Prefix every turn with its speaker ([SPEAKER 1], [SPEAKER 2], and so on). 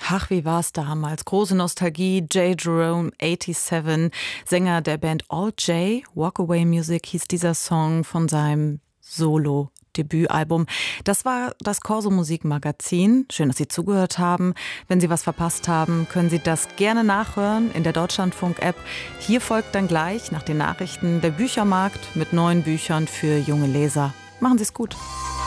[SPEAKER 1] Ach, wie war's damals? Große Nostalgie. J. Jerome, 87, Sänger der Band All J. Walk Away Music hieß dieser Song von seinem Solo-Debütalbum. Das war das Corso Musikmagazin. Schön, dass Sie zugehört haben. Wenn Sie was verpasst haben, können Sie das gerne nachhören in der Deutschlandfunk-App. Hier folgt dann gleich nach den Nachrichten der Büchermarkt mit neuen Büchern für junge Leser. Machen Sie es gut.